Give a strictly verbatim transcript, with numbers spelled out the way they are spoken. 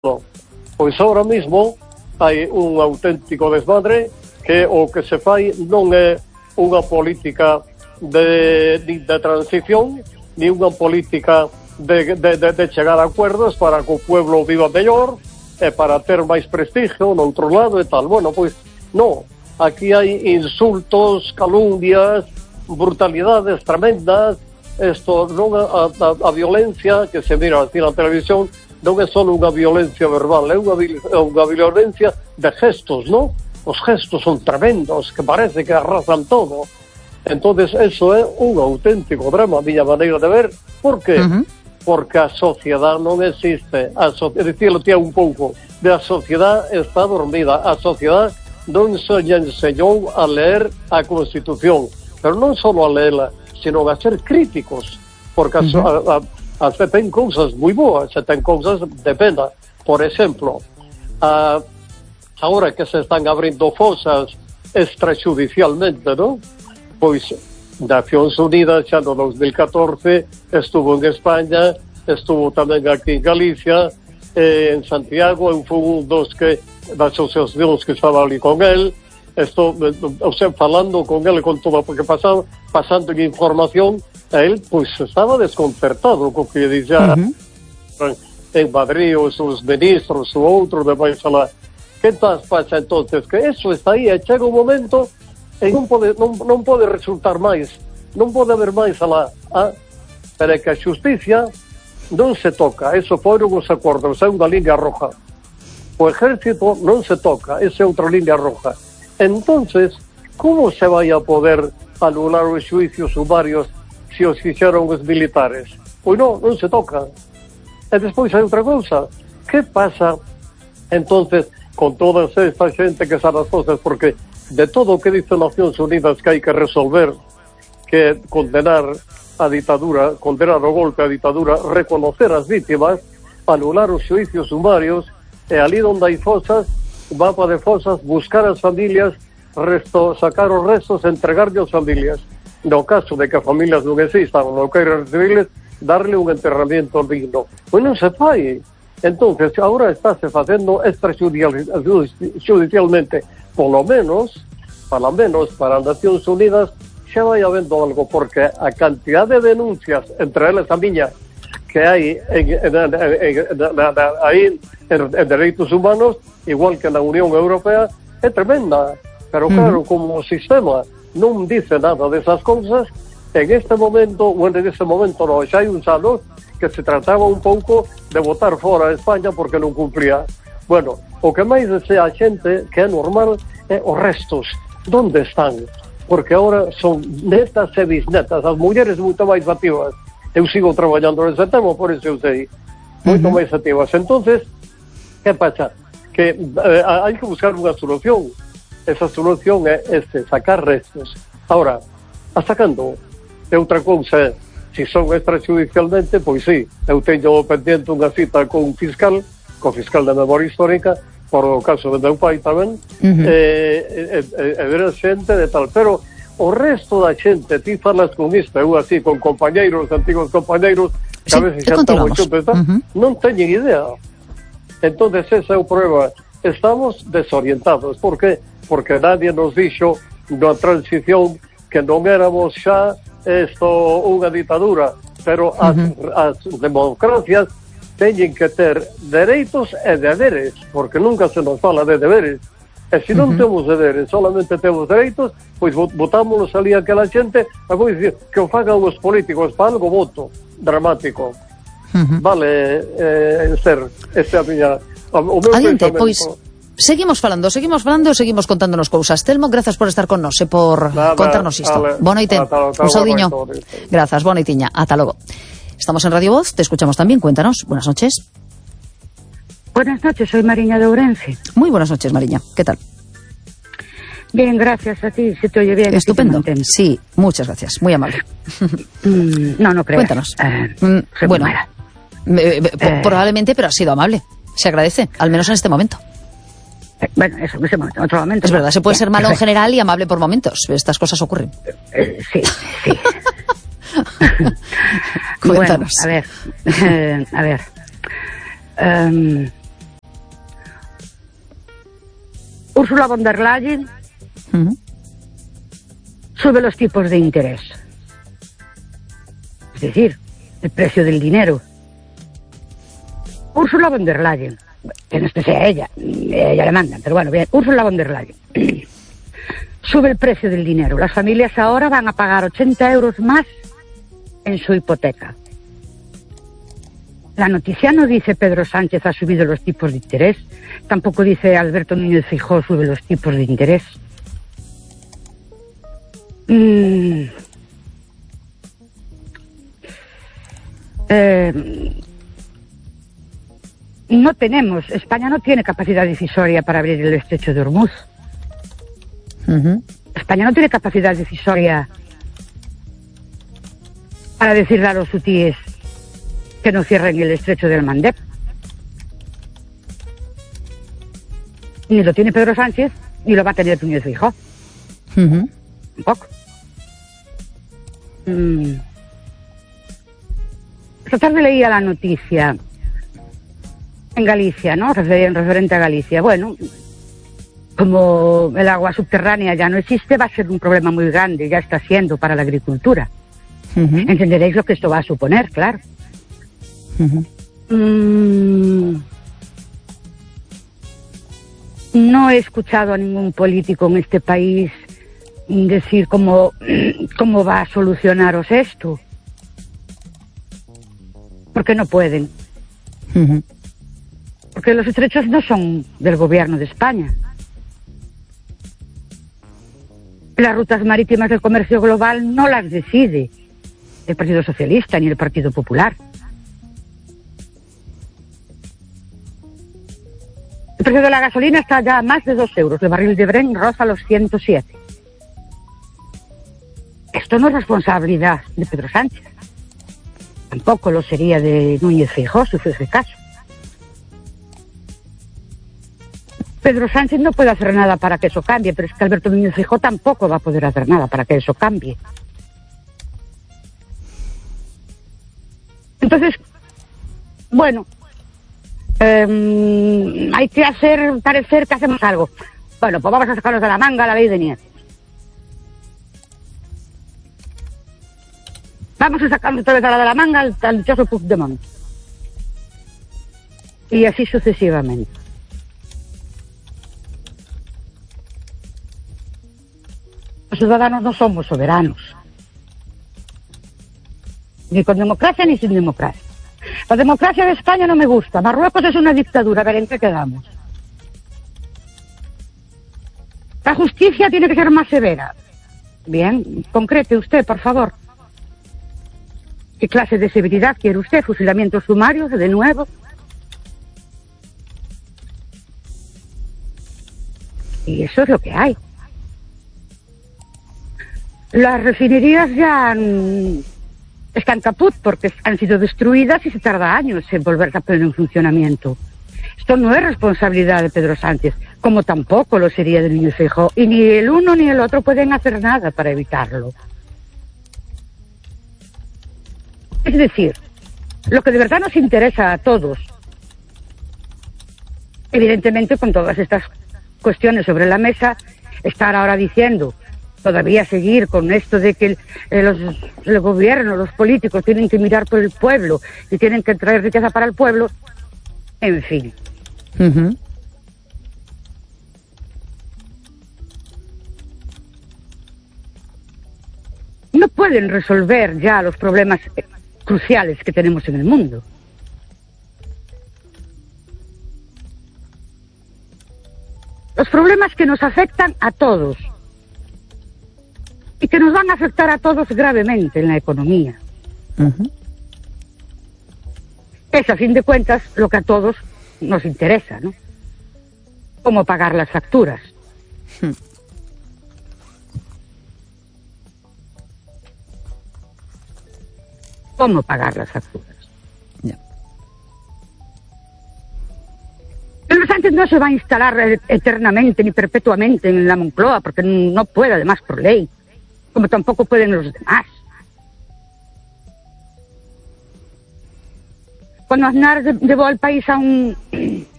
No. Pois ahora mismo hai un auténtico desmadre que o que se fai non é unha política de, de, de transición ni unha política de, de, de, de chegar a acuerdos para que o pueblo viva mellor e para ter máis prestigio no outro lado e tal. Bueno, pois non, aquí hai insultos, calumnias, brutalidades tremendas. Isto non a, a, a violencia que se mira así na televisión non é só unha violencia verbal, é unha, unha violencia de gestos, non? Os gestos son tremendos, que parece que arrasan todo. Entonces eso é un auténtico drama, a miña maneira de ver. Por que? Uh-huh. Porque a sociedade non existe. A so... Dicirlo tía un pouco, de a sociedade está dormida. A sociedade non se enseñou a ler a Constitución, pero non só a leela, sino a ser críticos, porque uh-huh. a, a, a se ten cousas moi boas, se ten cousas de pena. Por exemplo, a, agora que se están abrindo fosas extrajudicialmente, non? Pois Nacións Unidas xa no dos mil catorce estuvo en España, estuvo tamén aquí en Galicia, eh, en Santiago, eu fui un dos que das asociacións que estaba ali con el. Estou, o sea, falando con ele con todo, porque pasado, pasando información, a él, pois, estaba desconcertado co que dixía uh-huh. en Madrid, os, os ministros, o outro, de vai falar. Que tal pasa entonces? Que eso está aí, e chega un momento e non pode, non, non pode resultar máis, non pode haber máis alá, ah? Pero é que a xusticia non se toca, eso foron os acordos, é unha línea roja. O ejército non se toca, esa é outra línea roja. Entonces, como se vai a poder anular os xuicios sumarios se os fixeron os militares? Pois non, non se toca. E despois hai outra cousa. Que pasa, entonces, con toda esta xente que sabe as cosas? Porque de todo o que dice Nacións Unidas que hai que resolver, que condenar a ditadura, condenar o golpe a ditadura, reconocer as vítimas, anular os xuicios sumarios, e ali onde hai fosas, mapa de fosas, buscar as familias, resto, sacar os restos, entregarlle as familias. No caso de que as familias non existan ou non queiran recibirles, darle un enterramiento digno. Pois non se fai. Entonces, agora estáse facendo extrajudicialmente, polo menos, polo menos para as Nacións Unidas, xa vai habendo algo, porque a cantidad de denuncias, entre elas a miña, que hai en, en, en, en, en, aí en, en dereitos humanos, igual que na Unión Europea, é tremenda. Pero claro, uh-huh. como o sistema non dice nada desas cousas, en este momento, bueno, en este momento non, xa hai uns anos que se trataba un pouco de botar fora a España porque non cumplía. Bueno, o que máis desea a xente, que é normal, é os restos. Donde están? Porque agora son netas e bisnetas, as mulleres moito máis activas. Eu sigo traballando nese tema, por isso eu sei. Moito uh-huh. máis activas. Entonces, que pasa? Que eh, hai que buscar unha solución. Esa solución é este, sacar restos. Ahora, hasta cando? É outra cousa, se son extrajudicialmente, pois sí, eu teño pendiente unha cita con un fiscal, con fiscal de memoria histórica, por o caso de meu pai tamén, uh-huh. e, e, e, e ver a xente de tal, pero o resto da xente, ti falas con isto, eu así, con compañeiros, antigos compañeiros, que sí, a veces xa estamos xuntos, uh-huh. non teñen idea. Entonces ese é o problema. Estamos desorientados. Por que? Porque nadie nos dixo na transición que non éramos xa esto unha ditadura, pero as, uh-huh. as democracias teñen que ter dereitos e deberes, porque nunca se nos fala de deberes. E se non uh-huh. temos deberes, solamente temos dereitos, pois votámonos ali aquela xente, a vou dicir, que o fagan os políticos para algo voto dramático. Uh-huh. Vale, eh, Esther, este é a miña... O meu Adiante, pois, seguimos falando, seguimos falando e seguimos contándonos cousas. Telmo, grazas por estar con nos e por Nada, contarnos isto. Boa noite, un saudiño. Grazas, boa noitiña, ata logo. Estamos en Radio Voz, te escuchamos también, cuéntanos. Buenas noches. Buenas noches, soy Mariña de Ourense. Muy buenas noches, Mariña, ¿qué tal? Bien, gracias a ti, se te oye bien. Estupendo, sí, muchas gracias, muy amable. Mm, no, no creo. Cuéntanos. Eh, mm, bueno, eh, eh, eh, probablemente, pero ha sido amable. Se agradece, al menos en este momento. Eh, bueno, eso, en ese momento, en otro momento. Es verdad, se puede ya, ser malo perfecto. en general y amable por momentos. Estas cosas ocurren. Eh, sí, sí. Cuéntanos. Bueno, a ver, eh, a ver. Um, Ursula von der Leyen uh-huh. sube los tipos de interés. Es decir, el precio del dinero. Ursula von der Leyen, que no es que sea ella, ella le mandan, pero bueno, bien, Ursula von der Leyen. Sube el precio del dinero. Las familias ahora van a pagar ochenta euros más en su hipoteca. La noticia no dice Pedro Sánchez ha subido los tipos de interés, tampoco dice Alberto Núñez Feijóo sube los tipos de interés. Mm. Eh, no tenemos, España no tiene capacidad decisoria para abrir el estrecho de Hormuz. Uh-huh. España no tiene capacidad decisoria para decirle a los hutíes que no cierren el estrecho del Mandeb. Ni lo tiene Pedro Sánchez, ni lo va a tener Núñez Feijóo. Uh-huh. Un poco. Mm. Esta tarde leía la noticia en Galicia, ¿no? En referente a Galicia. Bueno, como el agua subterránea ya no existe, va a ser un problema muy grande, ya está siendo para la agricultura. Uh-huh. Entenderéis lo que esto va a suponer, claro. Uh-huh. Mm, no he escuchado a ningún político en este país decir cómo, cómo va a solucionaros esto. Porque no pueden. Uh-huh. Porque los estrechos no son del gobierno de España. Las rutas marítimas del comercio global no las decide el Partido Socialista ni el Partido Popular. El precio de la gasolina está ya a más de dos euros. El barril de Brent roza los ciento siete. Esto no es responsabilidad de Pedro Sánchez. Tampoco lo sería de Núñez Feijóo, si fuese caso. Pedro Sánchez no puede hacer nada para que eso cambie, pero es que Alberto Núñez Feijóo tampoco va a poder hacer nada para que eso cambie. Entonces, bueno, eh, hay que hacer parecer que hacemos algo. Bueno, pues vamos a sacarnos de la manga la ley de Nieves. Vamos a sacarnos otra vez de la manga al, al dichoso Puigdemont. Y así sucesivamente. Los ciudadanos no somos soberanos. Ni con democracia ni sin democracia. La democracia de España no me gusta. Marruecos es una dictadura. A ver, ¿en qué quedamos? La justicia tiene que ser más severa. Bien, concrete usted, por favor. ¿Qué clase de severidad quiere usted? ¿Fusilamientos sumarios de nuevo? Y eso es lo que hay. Las refinerías ya han, están caput porque han sido destruidas y se tarda años en volver a poner en funcionamiento. Esto no es responsabilidad de Pedro Sánchez, como tampoco lo sería de Núñez Feijóo, y ni el uno ni el otro pueden hacer nada para evitarlo. Es decir, lo que de verdad nos interesa a todos, evidentemente con todas estas cuestiones sobre la mesa, estar ahora diciendo, todavía seguir con esto de que eh, los, el gobierno, los políticos tienen que mirar por el pueblo y tienen que traer riqueza para el pueblo, en fin. Uh-huh. No pueden resolver ya los problemas cruciales que tenemos en el mundo. Los problemas que nos afectan a todos y que nos van a afectar a todos gravemente en la economía. Uh-huh. Es, a fin de cuentas, lo que a todos nos interesa, ¿no? Cómo pagar las facturas. Hmm. Cómo pagar las facturas. Yeah. Pedro Sánchez no se va a instalar eternamente ni perpetuamente en la Moncloa, porque no puede, además, por ley, como tampoco pueden los demás. Cuando Aznar llevó al país a un